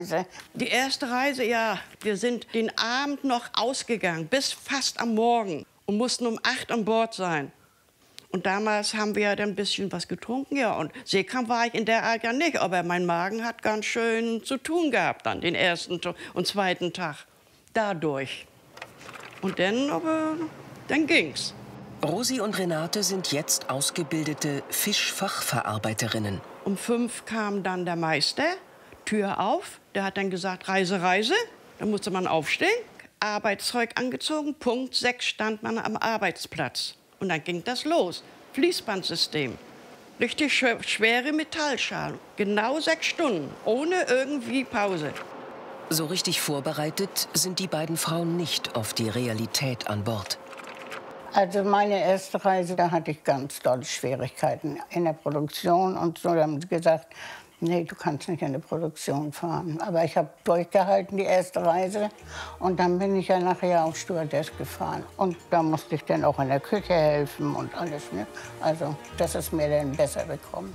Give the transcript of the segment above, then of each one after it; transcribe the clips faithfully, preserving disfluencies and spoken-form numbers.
Die erste Reise, ja, wir sind den Abend noch ausgegangen, bis fast am Morgen und mussten um acht an Bord sein. Und damals haben wir ja dann ein bisschen was getrunken, ja. Und Seekrank war ich in der Art ja nicht, aber mein Magen hat ganz schön zu tun gehabt dann, den ersten und zweiten Tag. Dadurch. Und dann, aber, dann ging's. Rosi und Renate sind jetzt ausgebildete Fischfachverarbeiterinnen. Um fünf kam dann der Meister, Tür auf. Der hat dann gesagt, Reise, Reise. Da musste man aufstehen, Arbeitszeug angezogen. Punkt sechs stand man am Arbeitsplatz. Und dann ging das los. Fließbandsystem. Richtig schwere Metallschalen. Genau sechs Stunden, ohne irgendwie Pause. So richtig vorbereitet sind die beiden Frauen nicht auf die Realität an Bord. Also meine erste Reise, da hatte ich ganz dolle Schwierigkeiten in der Produktion. Und so haben sie gesagt, nee, du kannst nicht in der Produktion fahren. Aber ich habe durchgehalten, die erste Reise. Und dann bin ich ja nachher auf Stewardess gefahren. Und da musste ich dann auch in der Küche helfen und alles. Ne? Also das ist mir dann besser bekommen.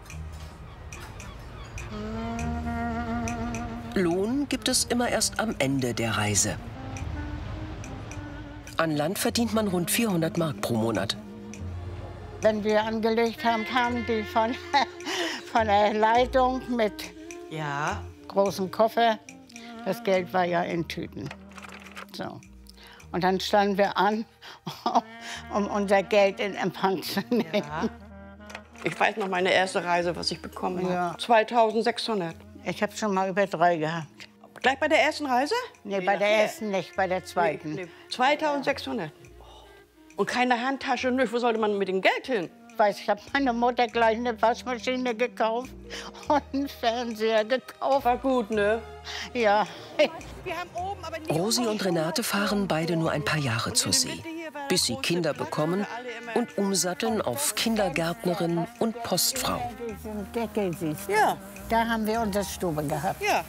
Lohn gibt es immer erst am Ende der Reise. An Land verdient man rund vierhundert Mark pro Monat. Wenn wir angelegt haben, kamen die von, von der Leitung mit ja. großem Koffer. Das Geld war ja in Tüten. So. Und dann standen wir an, um unser Geld in Empfang zu nehmen. Ja. Ich weiß noch meine erste Reise, was ich bekommen habe. Ja. zweitausendsechshundert. Ich habe schon mal über drei gehabt. Gleich bei der ersten Reise? Nee, nee bei der ersten nicht, bei der zweiten. Nee, nee. zweitausendsechshundert. Und keine Handtasche, nö. Wo sollte man mit dem Geld hin? Ich weiß, ich habe meiner Mutter gleich eine Waschmaschine gekauft und einen Fernseher gekauft. War gut, ne? Ja. Wir haben oben, aber nie Rosi und Renate fahren beide nur ein paar Jahre zur See, bis sie Kinder bekommen und umsatteln auf Kindergärtnerin und Postfrau. Diesen Deckel siehst du. Ja. Da haben wir unsere Stube gehabt. Ja.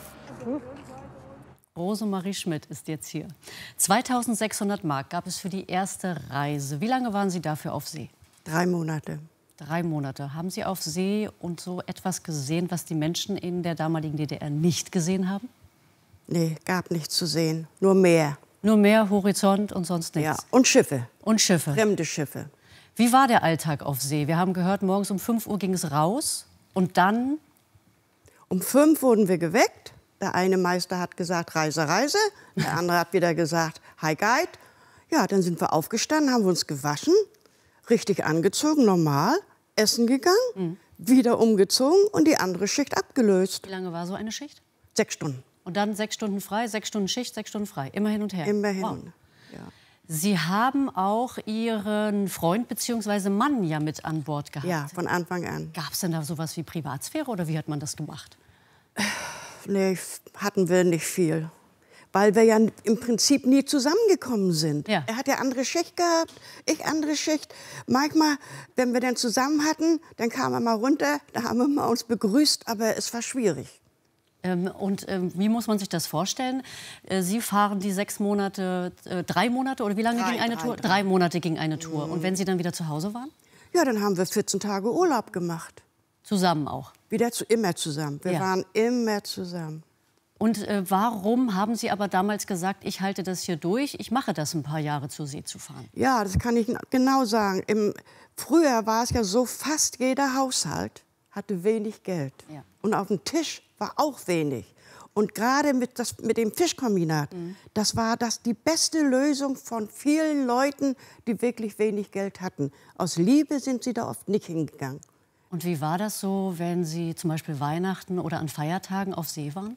Rosemarie Schmidt ist jetzt hier. zweitausendsechshundert Mark gab es für die erste Reise. Wie lange waren Sie dafür auf See? Drei Monate. Drei Monate. Haben Sie auf See und so etwas gesehen, was die Menschen in der damaligen D D R nicht gesehen haben? Nee, gab nichts zu sehen. Nur Meer. Nur Meer, Horizont und sonst nichts? Ja, und Schiffe. Und Schiffe. Fremde Schiffe. Wie war der Alltag auf See? Wir haben gehört, morgens um fünf Uhr ging es raus und dann? Um fünf wurden wir geweckt. Der eine Meister hat gesagt, Reise, Reise. Der andere hat wieder gesagt, Hi Guide. Ja, dann sind wir aufgestanden, haben wir uns gewaschen, richtig angezogen, normal, essen gegangen, mhm. wieder umgezogen und die andere Schicht abgelöst. Wie lange war so eine Schicht? Sechs Stunden. Und dann sechs Stunden frei, sechs Stunden Schicht, sechs Stunden frei. Immer hin und her. Immer hin. Wow. Ja. Sie haben auch Ihren Freund bzw. Mann ja mit an Bord gehabt. Ja, von Anfang an. Gab es denn da sowas wie Privatsphäre oder wie hat man das gemacht? Nee, hatten wir nicht viel. Weil wir ja im Prinzip nie zusammengekommen sind. Ja. Er hat ja andere Schicht gehabt, ich andere Schicht. Manchmal, wenn wir dann zusammen hatten, dann kam er mal runter, da haben wir mal uns begrüßt, aber es war schwierig. Ähm, und ähm, wie muss man sich das vorstellen? Äh, Sie fahren die sechs Monate, äh, drei Monate oder wie lange drei, ging eine drei, Tour? Drei. drei Monate ging eine Tour. Mhm. Und wenn Sie dann wieder zu Hause waren? Ja, dann haben wir vierzehn Tage Urlaub gemacht. Zusammen auch? Wieder zu, immer zusammen. Wir ja. waren immer zusammen. Und äh, warum haben Sie aber damals gesagt, ich halte das hier durch, ich mache das ein paar Jahre zur See zu fahren? Ja, das kann ich genau sagen. Im, früher war es ja so, fast jeder Haushalt hatte wenig Geld. Ja. Und auf dem Tisch war auch wenig. Und gerade mit, das, mit dem Fischkombinat, mhm. das war das die beste Lösung von vielen Leuten, die wirklich wenig Geld hatten. Aus Liebe sind sie da oft nicht hingegangen. Und wie war das so, wenn Sie zum Beispiel Weihnachten oder an Feiertagen auf See waren?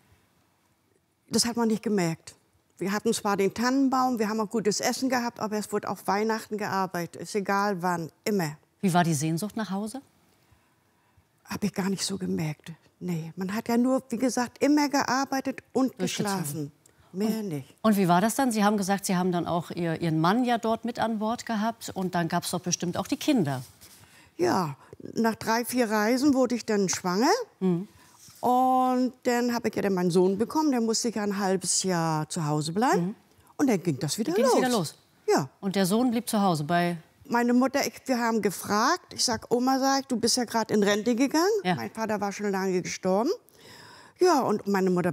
Das hat man nicht gemerkt. Wir hatten zwar den Tannenbaum, wir haben auch gutes Essen gehabt, aber es wurde auf Weihnachten gearbeitet. Ist egal wann, immer. Wie war die Sehnsucht nach Hause? Habe ich gar nicht so gemerkt. Nee, man hat ja nur, wie gesagt, immer gearbeitet und geschlafen. Mehr und, nicht. Und wie war das dann? Sie haben gesagt, Sie haben dann auch ihr, Ihren Mann ja dort mit an Bord gehabt. Und dann gab es doch bestimmt auch die Kinder. Ja, nach drei, vier Reisen wurde ich dann schwanger. Mhm. Und dann habe ich ja dann meinen Sohn bekommen. Der musste ich ja ein halbes Jahr zu Hause bleiben. Mhm. Und dann ging das wieder dann los. Ging's wieder los? Ja. Und der Sohn blieb zu Hause bei... Meine Mutter, ich, wir haben gefragt. Ich sag, Oma, sag ich, du bist ja gerade in Rente gegangen. Ja. Mein Vater war schon lange gestorben. Ja, und meine Mutter